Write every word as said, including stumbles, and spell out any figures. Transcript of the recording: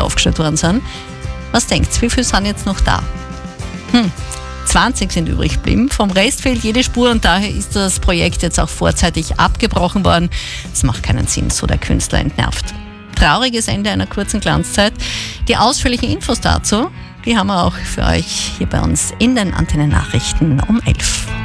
aufgestellt worden sind. Was denkt ihr, wie viele sind jetzt noch da? Hm, zwanzig sind übrig geblieben. Vom Rest fehlt jede Spur und daher ist das Projekt jetzt auch vorzeitig abgebrochen worden. Es macht keinen Sinn, so der Künstler entnervt. Trauriges Ende einer kurzen Glanzzeit. Die ausführlichen Infos dazu, die haben wir auch für euch hier bei uns in den Antennennachrichten um elf.